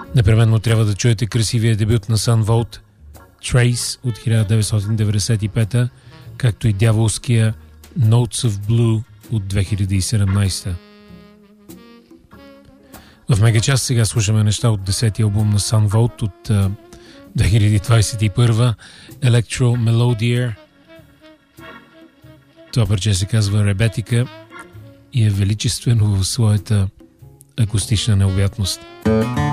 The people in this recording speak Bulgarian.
Непременно трябва да чуете красивия дебют на Son Volt Trace от 1995, както и дяволския Notes of Blue от 2017. В Мегачас сега слушаме неща от 10-ти албум на Son Volt от 2021, Electro Melodier. Това парче се казва Ребетика и е величествено в своята акустична необятност.